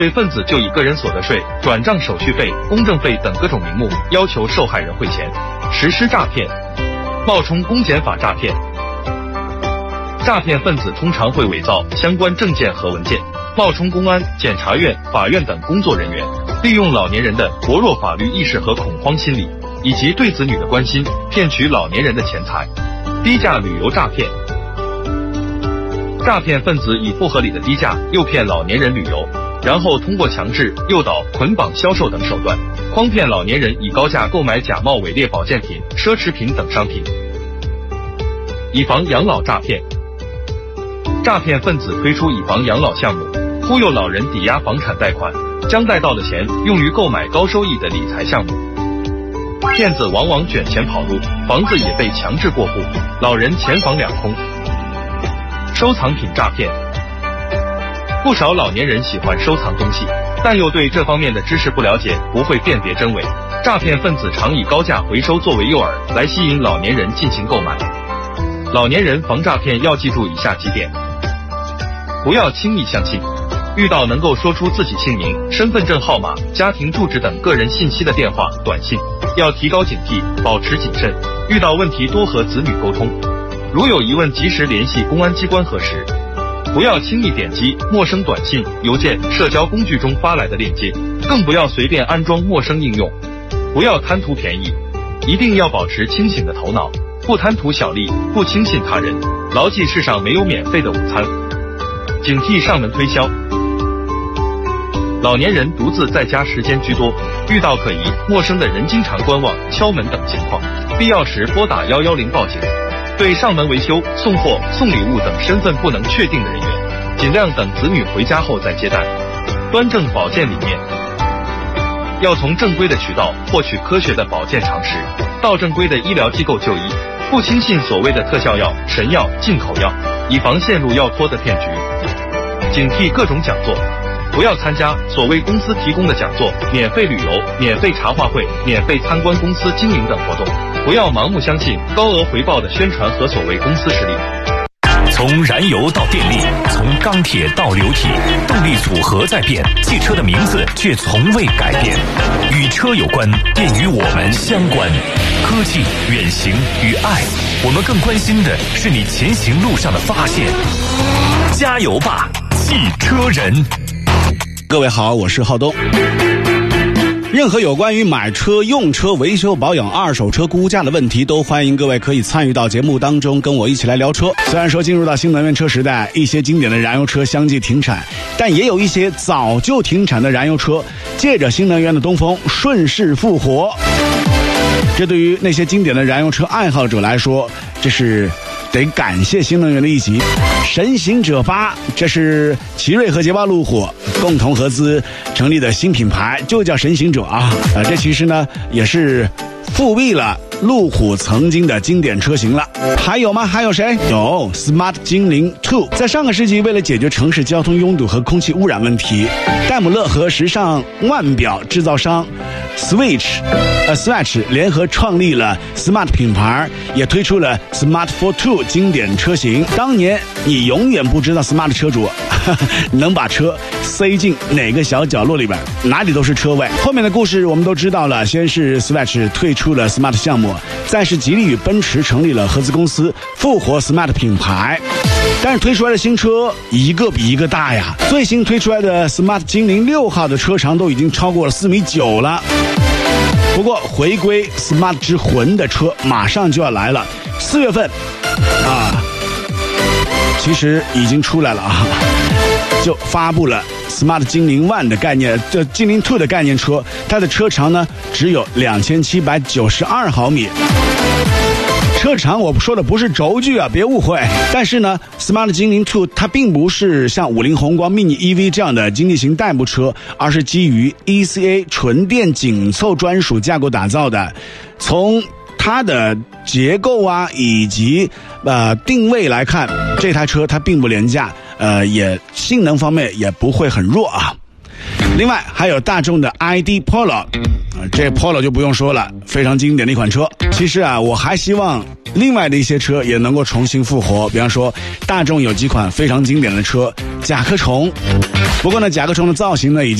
罪分子就以个人所得税、转账手续费、公证费等各种名目要求受害人汇钱，实施诈骗。冒充公检法诈骗。诈骗分子通常会伪造相关证件和文件，冒充公安、检察院、法院等工作人员，利用老年人的薄弱法律意识和恐慌心理，以及对子女的关心，骗取老年人的钱财。低价旅游诈骗。诈骗分子以不合理的低价诱骗老年人旅游，然后通过强制、诱导、捆绑销售等手段，诓骗老年人以高价购买假冒伪劣保健品、奢侈品等商品。以房养老诈骗。诈骗分子推出以房养老项目，忽悠老人抵押房产贷款，将贷到的钱用于购买高收益的理财项目。骗子往往卷钱跑路，房子也被强制过户，老人钱房两空。收藏品诈骗。不少老年人喜欢收藏东西，但又对这方面的知识不了解，不会辨别真伪。诈骗分子常以高价回收作为诱饵，来吸引老年人进行购买。老年人防诈骗要记住以下几点：不要轻易相信，遇到能够说出自己姓名、身份证号码、家庭住址等个人信息的电话、短信，要提高警惕，保持谨慎。遇到问题多和子女沟通，如有疑问及时联系公安机关核实。不要轻易点击陌生短信、邮件、社交工具中发来的链接，更不要随便安装陌生应用。不要贪图便宜，一定要保持清醒的头脑，不贪图小利，不轻信他人，牢记世上没有免费的午餐。警惕上门推销。老年人独自在家时间居多，遇到可疑、陌生的人经常观望、敲门等情况，必要时拨打110报警。对上门维修、送货、送礼物等身份不能确定的人员，尽量等子女回家后再接待。端正保健理念。要从正规的渠道获取科学的保健常识，到正规的医疗机构就医，不轻信所谓的特效药、神药、进口药，以防陷入药托的骗局。警惕各种讲座，不要参加所谓公司提供的讲座、免费旅游、免费茶话会、免费参观公司经营等活动，不要盲目相信高额回报的宣传和所谓公司实力。 从燃油到电力，从钢铁到流体，动力组合在变，汽车的名字却从未改变。与车有关，便与我们相关。科技、远行与爱，我们更关心的是你前行路上的发现。加油吧，汽车人！ 各位好，我是浩东。任何有关于买车、用车、维修保养、二手车估价的问题，都欢迎各位可以参与到节目当中，跟我一起来聊车。虽然说进入到新能源车时代，一些经典的燃油车相继停产，但也有一些早就停产的燃油车，借着新能源的东风，顺势复活。这对于那些经典的燃油车爱好者来说，这是得感谢新能源的一集。神行者8，这是奇瑞和捷豹路虎共同合资成立的新品牌，就叫神行者啊。这其实呢也是复辟了路虎曾经的经典车型了。还有吗？还有谁？有 Smart 精灵2。在上个世纪，为了解决城市交通拥堵和空气污染问题，戴姆勒和时尚腕表制造商 Swatch 联合创立了 Smart 品牌，也推出了 Smart Fortwo 经典车型。当年你永远不知道 Smart 车主能把车塞进哪个小角落里边，哪里都是车位。后面的故事我们都知道了，先是 Swatch 退出了 Smart 项目，再是吉利与奔驰成立了合资公司，复活 Smart 品牌。但是推出来的新车一个比一个大呀，最新推出来的 Smart 精灵6号的车长都已经超过了4.9米了。不过回归 Smart 之魂的车马上就要来了，4月份其实已经出来了啊，就发布了 Smart 精灵1的概念，这精灵2的概念车，它的车长呢只有2792毫米。车长我说的不是轴距啊，别误会。但是呢 Smart 精灵2它并不是像50宏光 Mini EV 这样的经济型代步车，而是基于 ECA 纯电紧凑专属架构打造的。从它的结构啊以及定位来看，这台车它并不廉价，也性能方面也不会很弱啊。另外还有大众的 ID Polo， 这 Polo 就不用说了，非常经典的一款车。其实我还希望另外的一些车也能够重新复活，比方说大众有几款非常经典的车， 甲壳虫。不过呢，甲壳虫的造型呢已经